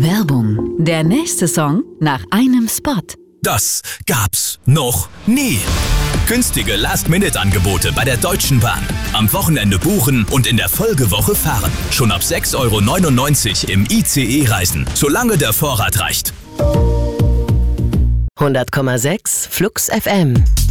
Werbung. Der nächste Song nach einem Spot. Das gab's noch nie. Günstige Last-Minute-Angebote bei der Deutschen Bahn. Am Wochenende buchen und in der Folgewoche fahren. Schon ab 6,99 € im ICE reisen, solange der Vorrat reicht. 100,6 Flux FM.